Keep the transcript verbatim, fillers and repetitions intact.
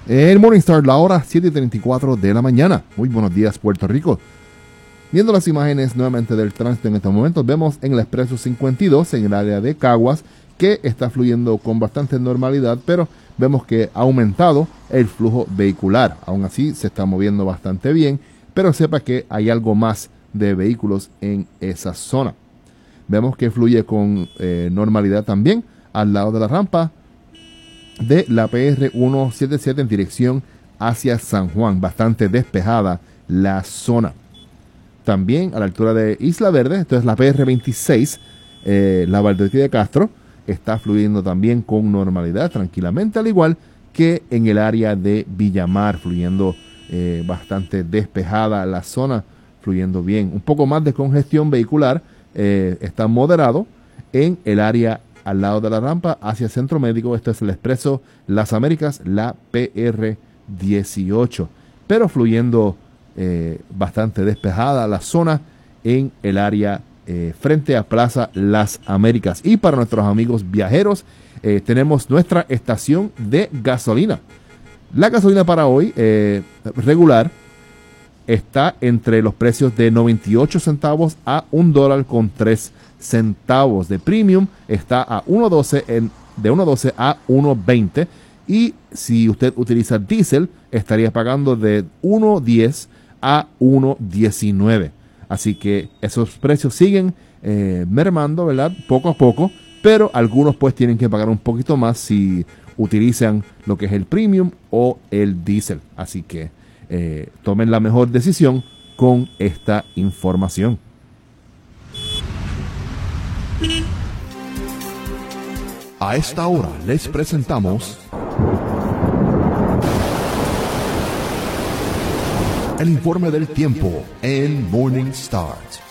El Morningstar, la hora siete y treinta y cuatro de la mañana. Muy buenos días, Puerto Rico. Viendo las imágenes nuevamente del tránsito en estos momentos, vemos en el Expreso cincuenta y dos, en el área de Caguas, que está fluyendo con bastante normalidad, pero vemos que ha aumentado el flujo vehicular. Aún así, se está moviendo bastante bien, pero sepa que hay algo más de vehículos en esa zona. Vemos que fluye con eh, normalidad también al lado de la rampa de la P R ciento setenta y siete en dirección hacia San Juan. Bastante despejada la zona. También a la altura de Isla Verde, esto es la P R veintiséis, eh, la Valdoriotti de Castro, está fluyendo también con normalidad, tranquilamente, al igual que en el área de Villamar, fluyendo eh, bastante despejada la zona, fluyendo bien. Un poco más de congestión vehicular, eh, está moderado en el área al lado de la rampa hacia Centro Médico. Esto es el Expreso Las Américas, la P R dieciocho, pero fluyendo eh, bastante despejada la zona en el área eh, frente a Plaza Las Américas. Y para nuestros amigos viajeros, eh, tenemos nuestra estación de gasolina. La gasolina para hoy eh, regular está entre los precios de noventa y ocho centavos a un dólar con tres centavos. De premium está a uno doce en, de uno doce a uno veinte, y si usted utiliza diésel estaría pagando de uno diez a uno diecinueve. Así que esos precios siguen eh, mermando, ¿verdad? Poco a poco, pero algunos pues tienen que pagar un poquito más si utilizan lo que es el premium o el diésel. Así que eh, tomen la mejor decisión con esta información. A esta hora les presentamos el informe del tiempo en Morning Start.